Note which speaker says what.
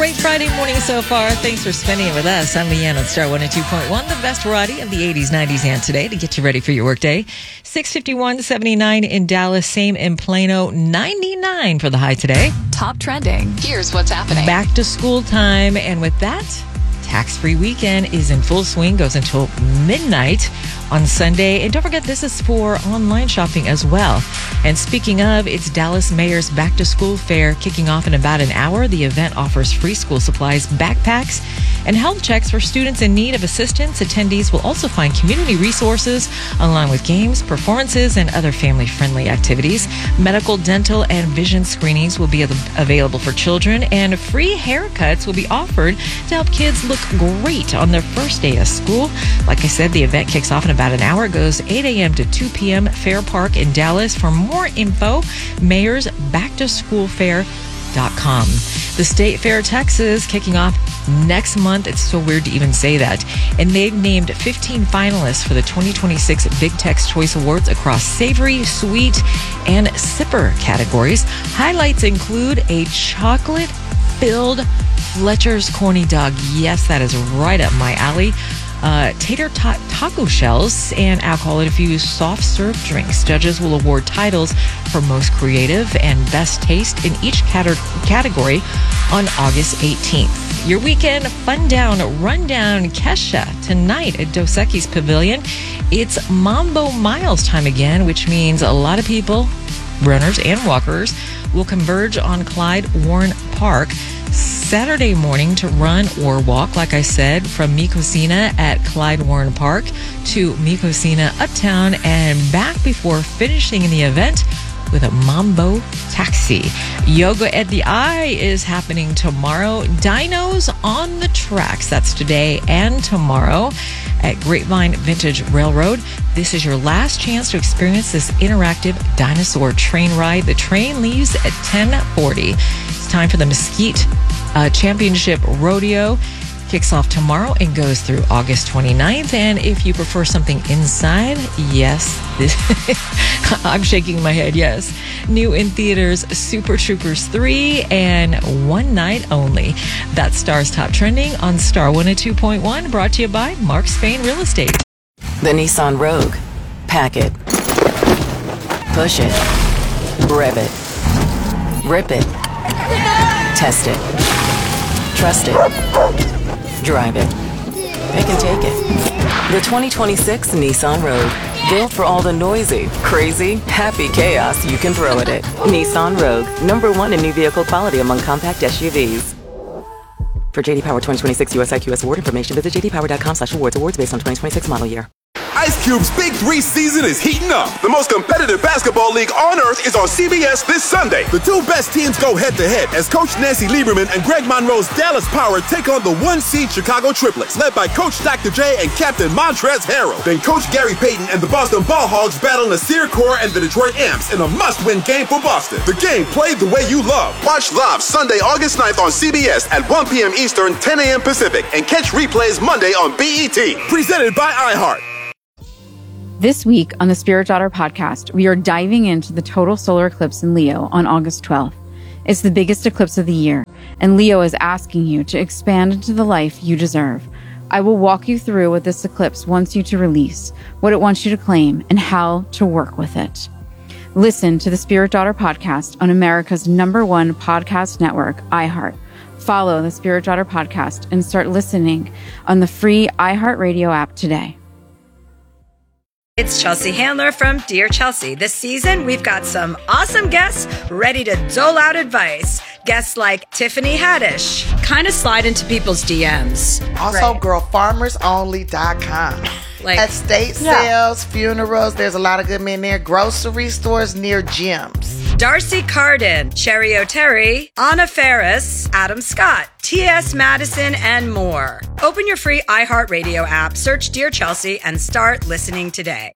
Speaker 1: great Friday morning so far. Thanks for spending it with us. I'm Leanne on Star 102.1, the best variety of the 80s, 90s, and today to get you ready for your workday. 651, 79 in Dallas, same in Plano, 99 for the high today.
Speaker 2: Top trending. Here's what's happening.
Speaker 1: Back to school time, and with that, tax-free weekend is in full swing, goes until midnight on Sunday. And don't forget, this is for online shopping as well. And speaking of, it's Dallas Mayor's Back to School Fair kicking off in about an hour. The event offers free school supplies, backpacks, and health checks for students in need of assistance. Attendees will also find community resources along with games, performances, and other family-friendly activities. Medical, dental, and vision screenings will be available for children, and free haircuts will be offered to help kids look great on their first day of school. Like I said, the event kicks off in about an hour. It goes 8 a.m. to 2 p.m. Fair Park in Dallas. For more info, mayorsbacktoschoolfair.com. The State Fair Texas kicking off next month. It's so weird to even say that. And they've named 15 finalists for the 2026 Big Tex Choice Awards across savory, sweet, and sipper categories. Highlights include a chocolate-filled Fletcher's Corny Dog. Yes, that is right up my alley. Tater tot taco shells, and alcohol-infused soft serve drinks. Judges will award titles for most creative and best taste in each category on August 18th. Your weekend rundown Kesha tonight at Dos Equis Pavilion. It's Mambo Miles time again, which means a lot of people, runners and walkers, will converge on Clyde Warren Park Saturday morning to run or walk, like I said, from Micosina at Clyde Warren Park to Micosina Uptown and back before finishing the event with a Mambo taxi. Yoga at the Eye is happening tomorrow. Dinos on the Tracks, that's today and tomorrow at Grapevine Vintage Railroad. This is your last chance to experience this interactive dinosaur train ride. The train leaves at 10:40. It's time for the Mesquite Championship Rodeo. Kicks off tomorrow and goes through August 29th. And if you prefer something inside, yes, I'm shaking my head, yes. New in theaters, Super Troopers 3 and one night only. That's Star's Top Trending on Star 102.1, brought to you by Mark Spain Real Estate.
Speaker 3: The Nissan Rogue. Pack it. Push it. Rev it. Rip it. Test it. Trust it. Drive it. Pick and take it. The 2026 Nissan Rogue. Built for all the noisy, crazy, happy chaos you can throw at it. Nissan Rogue. #1 in new vehicle quality among compact SUVs. For JD Power 2026 US IQS award information, visit jdpower.com/awards. Awards based on 2026 model year.
Speaker 4: Ice Cube's Big 3 season is heating up. The most competitive basketball league on earth is on CBS this Sunday. The two best teams go head-to-head as Coach Nancy Lieberman and Greg Monroe's Dallas Power take on the 1-seed Chicago Triplets, led by Coach Dr. J and Captain Montrezl Harrell. Then Coach Gary Payton and the Boston Ball Hogs battle Nasir Kaur and the Detroit Amps in a must-win game for Boston. The game played the way you love. Watch live Sunday, August 9th on CBS at 1 p.m. Eastern, 10 a.m. Pacific, and catch replays Monday on BET. Presented by iHeart.
Speaker 5: This week on the Spirit Daughter podcast, we are diving into the total solar eclipse in Leo on August 12th. It's the biggest eclipse of the year, and Leo is asking you to expand into the life you deserve. I will walk you through what this eclipse wants you to release, what it wants you to claim, and how to work with it. Listen to the Spirit Daughter podcast on America's #1 podcast network, iHeart. Follow the Spirit Daughter podcast and start listening on the free iHeartRadio app today.
Speaker 6: It's Chelsea Handler from Dear Chelsea. This season, we've got some awesome guests ready to dole out advice. Guests like Tiffany Haddish. Kind of slide into people's DMs.
Speaker 7: Also, girlfarmersonly.com.
Speaker 6: Like
Speaker 7: estate sales, funerals, there's a lot of good men there. Grocery stores near gyms.
Speaker 6: Darcy Carden, Cherry O'Terry, Anna Ferris, Adam Scott, T.S. Madison, and more. Open your free iHeartRadio app, search Dear Chelsea, and start listening today.